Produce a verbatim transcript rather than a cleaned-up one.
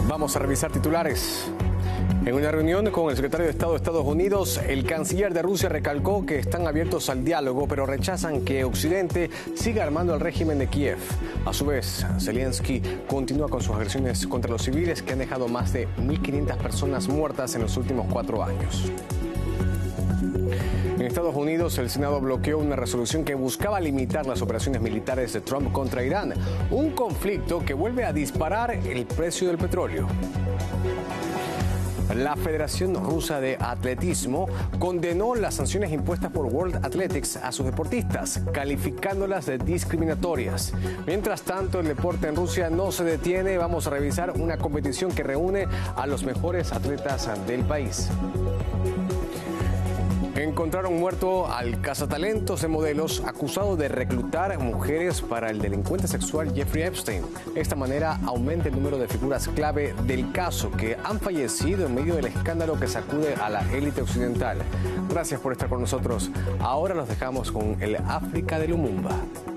Vamos a revisar titulares. En una reunión con el secretario de Estado de Estados Unidos, el canciller de Rusia recalcó que están abiertos al diálogo, pero rechazan que Occidente siga armando al régimen de Kiev. A su vez, Zelensky continúa con sus agresiones contra los civiles que han dejado más de mil quinientas personas muertas en los últimos cuatro años. En Estados Unidos, el Senado bloqueó una resolución que buscaba limitar las operaciones militares de Trump contra Irán, un conflicto que vuelve a disparar el precio del petróleo. La Federación Rusa de Atletismo condenó las sanciones impuestas por World Athletics a sus deportistas, calificándolas de discriminatorias. Mientras tanto, el deporte en Rusia no se detiene. Vamos a revisar una competición que reúne a los mejores atletas del país. Encontraron muerto al cazatalentos de modelos acusado de reclutar mujeres para el delincuente sexual Jeffrey Epstein. De esta manera aumenta el número de figuras clave del caso que han fallecido en medio del escándalo que sacude a la élite occidental. Gracias por estar con nosotros. Ahora los dejamos con el África de Lumumba.